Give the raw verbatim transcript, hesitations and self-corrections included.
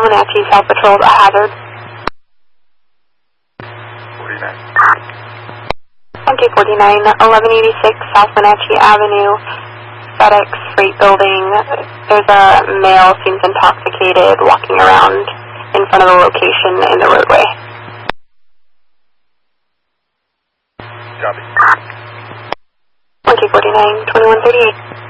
Wenatchee South Patrol, a hazard. forty-nine. one two forty-nine, eleven eighty-six South Wenatchee Avenue, FedEx Freight Building. There's a male, seems intoxicated, walking around in front of the location in the roadway. Copy. one two forty-nine, twenty-one thirty-eight.